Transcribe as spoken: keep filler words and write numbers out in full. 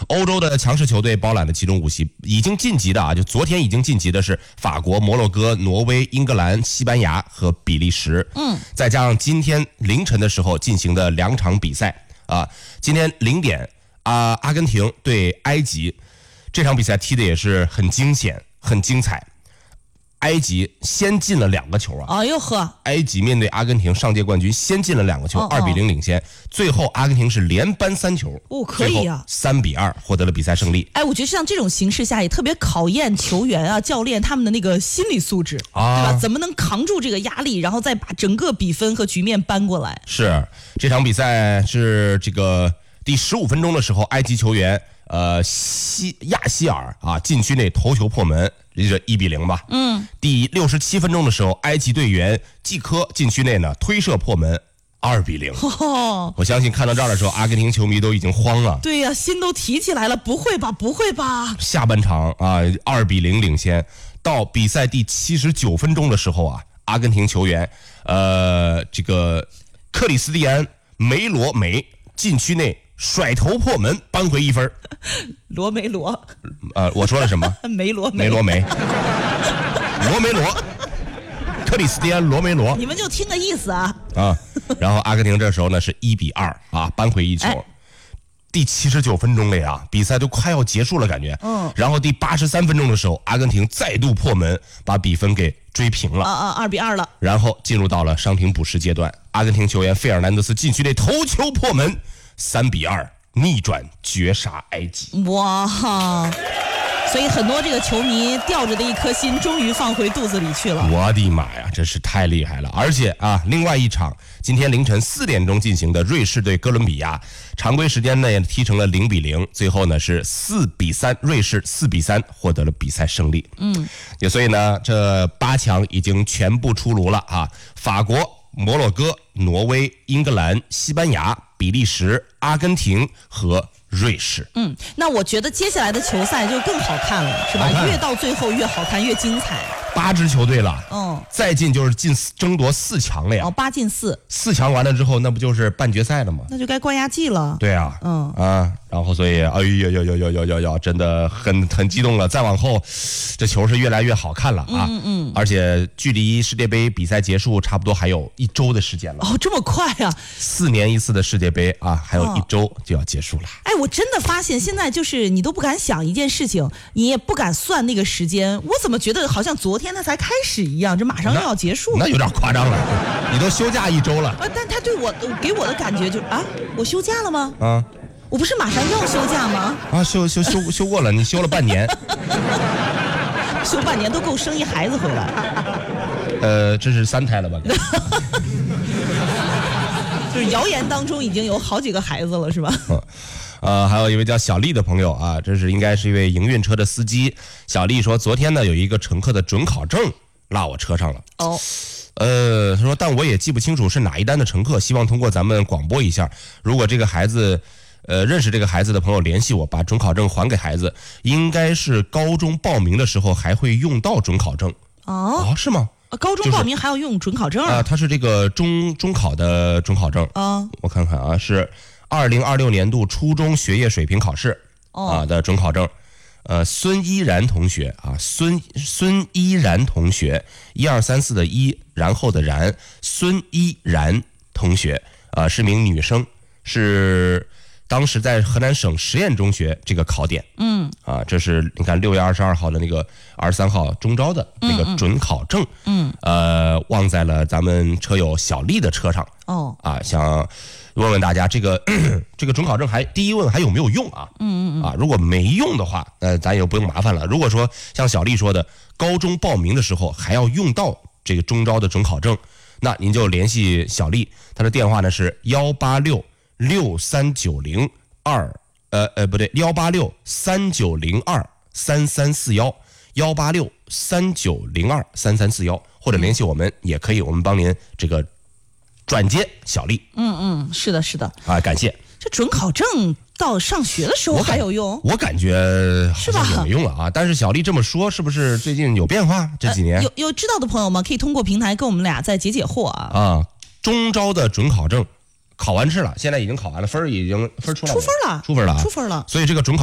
欧洲的强势球队包揽了其中五席，已经晋级的啊，就昨天已经晋级的是法国、摩洛哥、挪威、英格兰、西班牙和比利时。嗯，再加上今天凌晨的时候进行的两场比赛啊，今天零点啊，阿根廷对埃及，这场比赛踢的也是很惊险、很精彩。埃及先进了两个球啊！ 哎呦呵！ 埃及面对阿根廷上届冠军，先进了两个球，二、哦、比零领先。最后阿根廷是连扳三球， 哦，可以啊， 三比二获得了比赛胜利。 哎，我觉得像这种形势下也特别考验球员啊、教练他们的那个心理素质，啊、对吧？怎么能扛住这个压力，然后再把整个比分和局面搬过来？ 是这场比赛是这个第十五分钟的时候，埃及球员呃西亚希尔啊禁区内头球破门。这一比零吧。嗯。第六十七分钟的时候，埃及队员季科禁区内呢推射破门，二比零。哦。我相信看到这儿的时候，阿根廷球迷都已经慌了。 对呀、啊，心都提起来了。不会吧？不会吧？ 下半场啊，二比零领先。到比赛第七十九分钟的时候啊，阿根廷球员呃这个克里斯蒂安梅罗梅禁区内甩头破门，扳回一分。 罗梅罗， 呃，我说了什么？ 梅罗梅罗梅，罗梅罗，克里斯蒂安罗梅罗。 你们就听个意思啊。 啊，然后阿根廷这时候呢是一比二啊，扳回一球。哎、第七十九分钟了呀，比赛都快要结束了感觉。嗯。然后第八十三分钟的时候，阿根廷再度破门，把比分给追平了。 啊啊，二比二了。 然后进入到了伤停补时阶段，阿根廷球员费尔南德斯禁区内头球破门。三比二逆转绝杀埃及。 哇！所以很多这个球迷吊着的一颗心终于放回肚子里去了。 我的妈呀，真是太厉害了！而且啊，另外一场今天凌晨四点钟进行的瑞士对哥伦比亚，常规时间呢也踢成了零比零，最后呢是四比三，瑞士四比三获得了比赛胜利。嗯，也所以呢，这八强已经全部出炉了啊！法国、摩洛哥、挪威、英格兰、西班牙、比利时、阿根廷和瑞士。 嗯，那我觉得接下来的球赛就更好看了，是吧？越到最后越好看，越精彩。 八支球队了，嗯，再进就是进争夺四强了呀。 哦，八进四， 四强完了之后，那不就是半决赛了吗？ 那就该冠亚季了。 对啊，嗯啊，然后所以，哎呀呀呀呀呀呀呀，真的很很激动了。再往后，这球是越来越好看了啊！嗯嗯，而且距离世界杯比赛结束差不多还有一周的时间了。 哦，这么快啊！ 四年一次的世界杯啊，还有一周就要结束了。 哎，我真的发现现在就是你都不敢想一件事情，你也不敢算那个时间。我怎么觉得好像昨天它才开始一样，这马上又要结束了。 那, 那有点夸张了，你都休假一周了。 呃，但他对我给我的感觉就是啊，我休假了吗？ 啊， 我不是马上要休假吗？ 啊，休休休休过了，你休了半年， 休半年都够生一孩子回来。 呃，这是三胎了吧？ 就是谣言当中已经有好几个孩子了，是吧？ 嗯呃，还有一位叫小丽的朋友啊，这是应该是一位营运车的司机。小丽说，昨天呢有一个乘客的准考证落我车上了。哦，呃，他说，但我也记不清楚是哪一单的乘客，希望通过咱们广播一下，如果这个孩子，呃，认识这个孩子的朋友联系我，把准考证还给孩子。应该是高中报名的时候还会用到准考证。哦，哦，是吗？ 高中报名还要用准考证啊？ 啊、呃，它是这个中中考的准考证啊。我看看啊，是二零二六年度初中学业水平考试啊的准考证。呃，孙依然同学啊，孙孙依然同学，一二三四的一，然后的然，孙依然同学啊，是名女生，是当时在河南省实验中学这个考点。嗯，啊，这是你看六月二十二号的那个二十三号中招的那个准考证。嗯，呃，忘在了咱们车友小丽的车上。哦，啊，想问问大家，这个这个准考证还第一问还有没有用啊？嗯嗯嗯。啊，如果没用的话，呃，咱也不用麻烦了。如果说像小丽说的，高中报名的时候还要用到这个中招的准考证，那您就联系小丽，她的电话呢是幺八六六三九零二，呃呃不对，幺八六三九零二三三四幺，幺八六三九零二三三四幺，或者联系我们也可以，我们帮您这个转接小丽。 嗯嗯，是的，是的啊， 感谢。 这准考证到上学的时候还有用？ 我感觉好像也没用了啊。但是小丽这么说，是不是最近有变化？这几年、呃、 有有知道的朋友们可以通过平台跟我们俩再解解惑啊。 啊，中招的准考证考完试了，现在已经考完了，分已经分出来了， 出分了， 出分了， 出分了。 所以这个准考